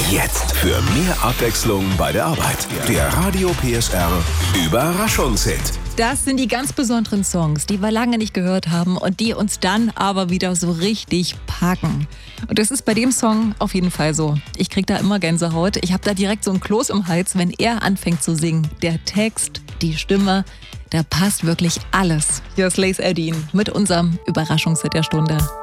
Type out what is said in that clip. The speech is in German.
Jetzt für mehr Abwechslung bei der Arbeit. Der Radio PSR Überraschungshit. Das sind die ganz besonderen Songs, die wir lange nicht gehört haben und die uns dann aber wieder so richtig packen. Und das ist bei dem Song auf jeden Fall so. Ich krieg da immer Gänsehaut. Ich habe da direkt so ein Kloß im Hals, wenn er anfängt zu singen. Der Text, die Stimme, da passt wirklich alles. Hier ist Lace Aldine mit unserem Überraschungshit der Stunde.